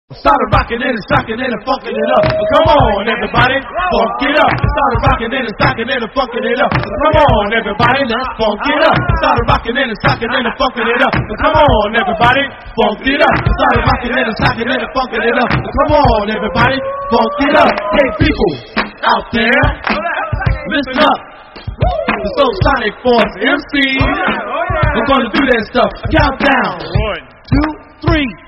Started rocking and stocking and funking it up. Come on, everybody, funk it up. Started rocking and stocking and funking it up. Come on, everybody, let's funk it up. Started rocking and stocking and funking it up. Come on, everybody, funk it up. Started rocking and stocking and funking it up. Come on, everybody, funk it up. Hey, people out there, listen up. The Soul Sonic Force MC. We're gonna do that stuff. Countdown. 1, 2, 3.